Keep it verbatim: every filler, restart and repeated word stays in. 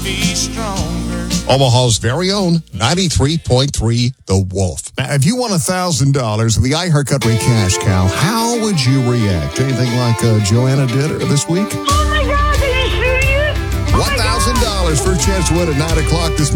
be stronger. Omaha's very own ninety-three point three The Wolf. Now, if you won one thousand dollars with the iHeart Country Cash Cow, how would you react? Anything like uh, Joanna did this week? Oh, my God, are you serious? Oh, one thousand dollars for a chance to win at nine o'clock this